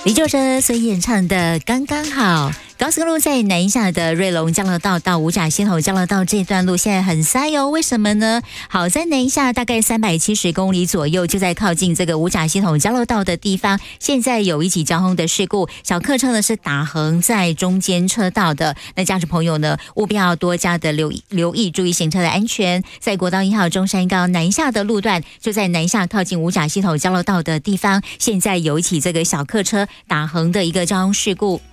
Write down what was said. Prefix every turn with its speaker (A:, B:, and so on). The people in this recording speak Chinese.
A: 李玖哲所演唱的《刚刚好》。高速公路在南下的瑞隆交流道到五甲溪头交流道这段路现在很塞哦，为什么呢？好，在南下大概370公里左右，就在靠近这个五甲溪头交流道的地方，现在有一起交通的事故，小客车呢是打横在中间车道的。那驾驶朋友呢，务必要多加的留意，注意行车的安全。在国道1号中山高南下的路段，就在南下靠近五甲溪头交流道的地方，现在有一起这个小客车打横的一个交通事故。